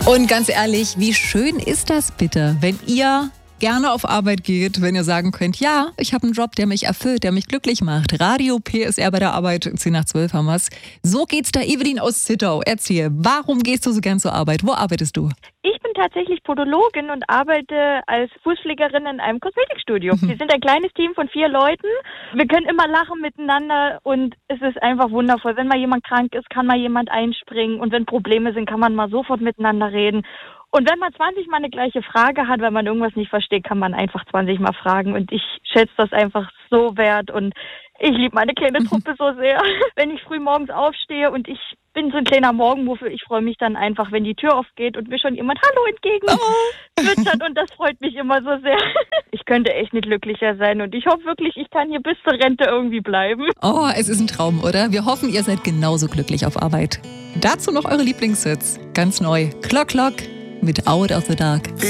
Und ganz ehrlich, wie schön ist das bitte, wenn ihr gerne auf Arbeit geht, wenn ihr sagen könnt, ja, ich habe einen Job, der mich erfüllt, der mich glücklich macht. Radio PSR bei der Arbeit, 10 nach 12 haben wir's. So geht's da Evelyn aus Zittau. Erzähl, warum gehst du so gern zur Arbeit? Wo arbeitest du? Ich bin tatsächlich Podologin und arbeite als Fußpflegerin in einem Kosmetikstudio. Wir sind ein kleines Team von 4 Leuten. Wir können immer lachen miteinander und es ist einfach wundervoll. Wenn mal jemand krank ist, kann mal jemand einspringen und wenn Probleme sind, kann man mal sofort miteinander reden. Und wenn man 20 Mal eine gleiche Frage hat, weil man irgendwas nicht versteht, kann man einfach 20 Mal fragen. Und ich schätze das einfach so wert und ich liebe meine kleine Truppe so sehr. Wenn ich früh morgens aufstehe und ich bin so ein kleiner Morgenmuffel, ich freue mich dann einfach, wenn die Tür aufgeht und mir schon jemand Hallo entgegen zwitschert und das freut mich immer so sehr. Ich könnte echt nicht glücklicher sein und ich hoffe wirklich, ich kann hier bis zur Rente irgendwie bleiben. Oh, es ist ein Traum, oder? Wir hoffen, ihr seid genauso glücklich auf Arbeit. Dazu noch eure Lieblingshits. Ganz neu. Clock Clock mit Out of the Dark.